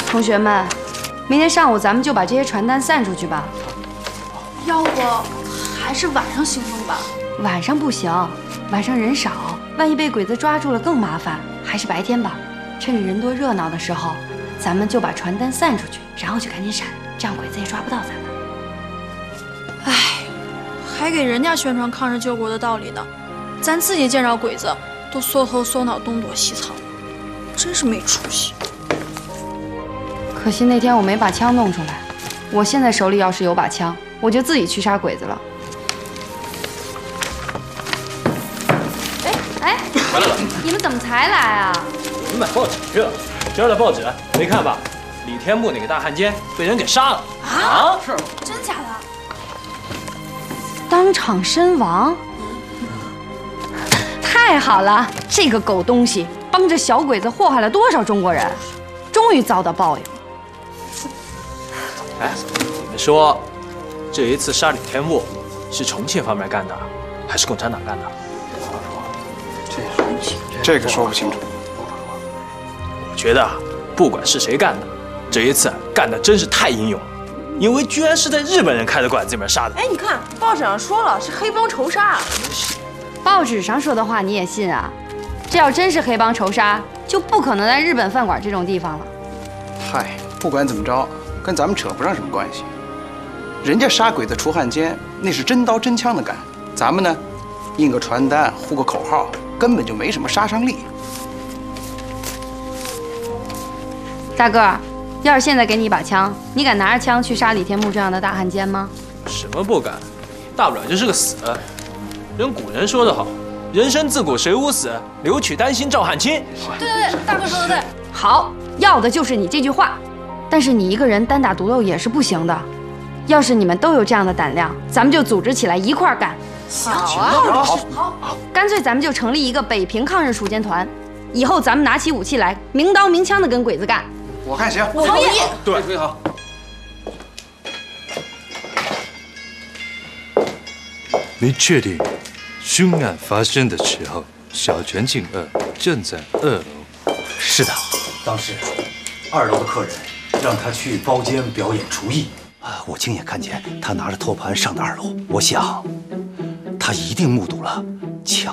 同学们，明天上午咱们就把这些传单散出去吧。 要不还是晚上行动吧？ 晚上不行，晚上人少，万一被鬼子抓住了更麻烦。还是白天吧，趁着人多热闹的时候，咱们就把传单散出去，然后就赶紧闪，这样鬼子也抓不到咱们。 唉，还给人家宣传抗日救国的道理呢，咱自己见着鬼子都缩头缩脑东躲西藏，真是没出息。 可惜那天我没把枪弄出来，我现在手里要是有把枪，我就自己去杀鬼子了。哎， 回来了， 你们怎么才来啊？ 我们买报纸去了。今儿的报纸没看吧？李天木那个大汉奸被人给杀了啊！是吗？ 真假的？ 当场身亡？太好了，这个狗东西帮着小鬼子祸害了多少中国人，终于遭到报应了。 哎，你们说，这一次杀李天木是重庆方面干的，还是共产党干的？ 这个说不清楚。 我觉得，不管是谁干的，这一次干的真是太英勇了，因为居然是在日本人开的馆子里面杀的。 哎，你看报纸上说了是黑帮仇杀。 报纸上说的话你也信啊？这要真是黑帮仇杀，就不可能在日本饭馆这种地方了。 嗨，不管怎么着，跟咱们扯不上什么关系。人家杀鬼子除汉奸，那是真刀真枪的干。咱们呢，印个传单，呼个口号，根本就没什么杀伤力。 大个，要是现在给你一把枪，你敢拿着枪去杀李天木这样的大汉奸吗？ 什么不敢？大不了就是个死。人古人说得好，人生自古谁无死，留取丹心照汗青。 对，大哥说的对。 好，要的就是你这句话。但是你一个人单打独斗也是不行的。要是你们都有这样的胆量，咱们就组织起来一块儿干。 好啊， 好， 干脆咱们就成立一个北平抗日锄奸团，以后咱们拿起武器来，明刀明枪的跟鬼子干。 我看行。 我同意。 对， 非常好。 你确定凶案发生的时候，小泉进二正在2楼？ 是的，当时2楼的客人让他去包间表演厨艺啊，我亲眼看见他拿着托盘上的2楼。我想，他一定目睹了抢